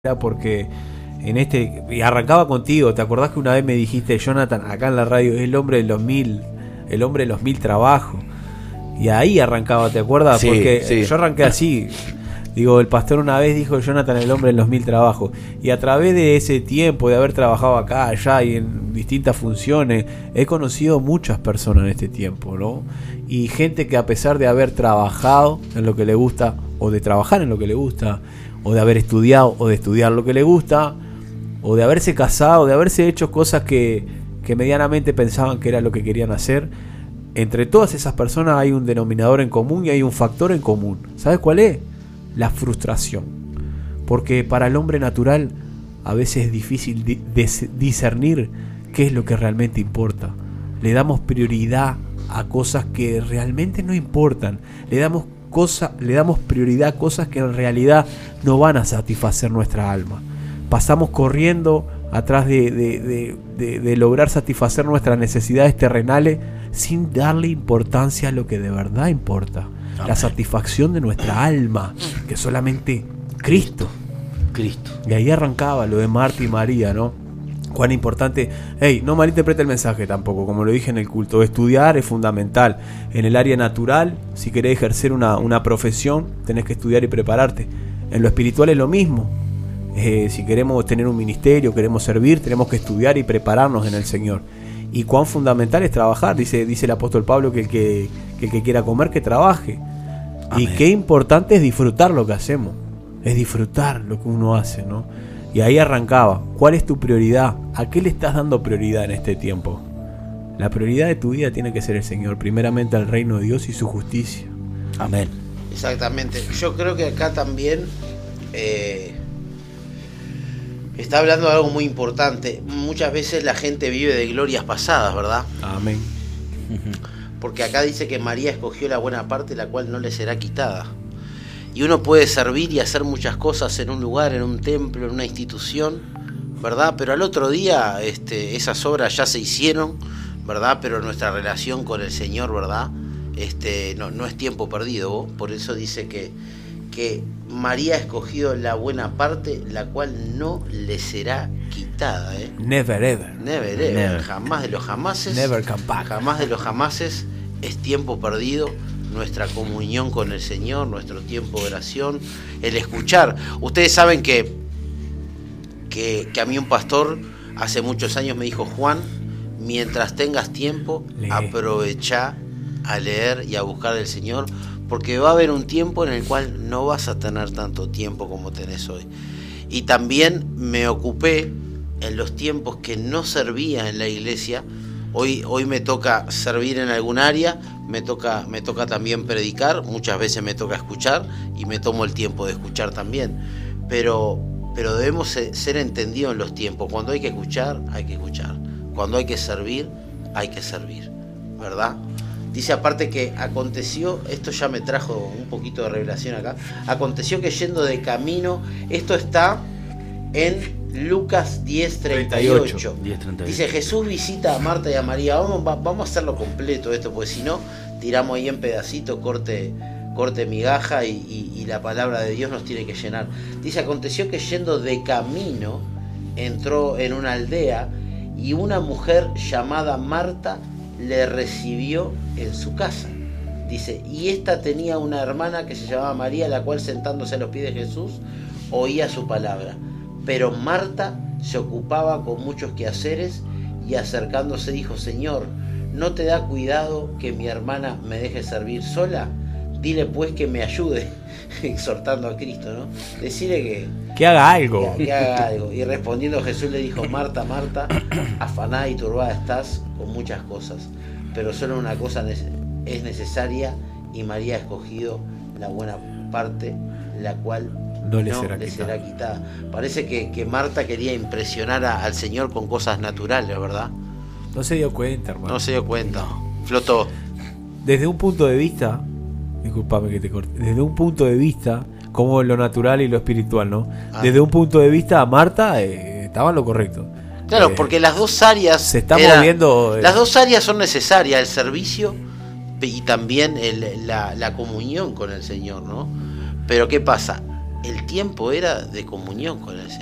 era porque y arrancaba contigo. ¿Te acordás que una vez me dijiste, Jonathan, acá en la radio, es el hombre de los 1000, el hombre de los 1000 trabajos? Y ahí arrancaba, ¿te acuerdas? Sí, porque sí. yo arranqué así. Digo, el pastor una vez dijo, Jonathan, el hombre de los 1000 trabajos. Y a través de ese tiempo, de haber trabajado acá, allá y en distintas funciones, he conocido muchas personas en este tiempo, ¿no? Y gente que, a pesar de haber trabajado en lo que le gusta, o de trabajar en lo que le gusta, o de haber estudiado, o de estudiar lo que le gusta, o de haberse casado, de haberse hecho cosas que medianamente pensaban que era lo que querían hacer, entre todas esas personas hay un denominador en común y hay un factor en común. ¿Sabes cuál es? La frustración. Porque para el hombre natural a veces es difícil discernir qué es lo que realmente importa. Le damos prioridad a cosas que realmente no importan. Le damos prioridad a cosas que en realidad no van a satisfacer nuestra alma. Pasamos corriendo atrás de lograr satisfacer nuestras necesidades terrenales sin darle importancia a lo que de verdad importa. Amén. La satisfacción de nuestra alma, que solamente Cristo. Y ahí arrancaba lo de Marta y María, ¿no? Cuán importante. No malinterprete el mensaje tampoco, como lo dije en el culto. Estudiar es fundamental. En el área natural, si querés ejercer una profesión, tenés que estudiar y prepararte. En lo espiritual es lo mismo. Si queremos tener un ministerio, queremos servir, tenemos que estudiar y prepararnos en el Señor. Y cuán fundamental es trabajar. Dice el apóstol Pablo que el que quiera comer, que trabaje. Amén. Y qué importante es disfrutar lo que hacemos. Es disfrutar lo que uno hace, ¿no? Y ahí arrancaba. ¿Cuál es tu prioridad? ¿A qué le estás dando prioridad en este tiempo? La prioridad de tu vida tiene que ser el Señor. Primeramente al reino de Dios y su justicia. Amén. Exactamente. Yo creo que acá también está hablando de algo muy importante. Muchas veces la gente vive de glorias pasadas, ¿verdad? Amén. Porque acá dice que María escogió la buena parte, la cual no le será quitada. Y uno puede servir y hacer muchas cosas en un lugar, en un templo, en una institución, ¿verdad? Pero al otro día esas obras ya se hicieron, ¿verdad? Pero nuestra relación con el Señor, ¿verdad? No es tiempo perdido. Por eso dice que María ha escogido la buena parte, la cual no le será quitada. Never ever. Never ever. Never. Jamás de los jamases. Never come back. Jamás de los jamases es tiempo perdido. Nuestra comunión con el Señor, nuestro tiempo de oración, el escuchar. Ustedes saben que a mí un pastor hace muchos años me dijo: Juan, mientras tengas tiempo, aprovecha a leer y a buscar del Señor, porque va a haber un tiempo en el cual no vas a tener tanto tiempo como tenés hoy. Y también me ocupé en los tiempos que no servía en la iglesia. Hoy me toca servir en algún área, me toca también predicar, muchas veces me toca escuchar y me tomo el tiempo de escuchar también. Pero debemos ser entendidos en los tiempos. Cuando hay que escuchar, hay que escuchar. Cuando hay que servir, ¿verdad? Dice aparte que aconteció, esto ya me trajo un poquito de revelación acá, aconteció que yendo de camino, esto está en Lucas 10:38. Dice: Jesús visita a Marta y a María. Vamos a hacerlo completo esto, porque si no, tiramos ahí en pedacitos, corte migaja y la palabra de Dios nos tiene que llenar. Dice: aconteció que yendo de camino, entró en una aldea y una mujer llamada Marta le recibió en su casa. Dice: y esta tenía una hermana que se llamaba María, la cual, sentándose a los pies de Jesús, oía su palabra. Pero Marta se ocupaba con muchos quehaceres y, acercándose, dijo: Señor, ¿no te da cuidado que mi hermana me deje servir sola? Dile pues que me ayude, exhortando a Cristo, ¿no? Decirle que haga algo. Que haga algo. Y respondiendo Jesús le dijo: Marta, Marta, afanada y turbada estás con muchas cosas, pero solo una cosa es necesaria, y María ha escogido la buena parte, la cual no le será quitada. Parece que Marta quería impresionar al Señor con cosas naturales, ¿verdad? No se dio cuenta, hermano. No se dio cuenta. Flotó. Desde un punto de vista, disculpame que te corte, desde un punto de vista, como lo natural y lo espiritual, ¿no? Desde un punto de vista, Marta estaba en lo correcto. Claro, porque las dos áreas se está moviendo. Las dos áreas son necesarias, el servicio y también la comunión con el Señor, ¿no? Pero ¿qué pasa? el tiempo era de comunión con el Señor.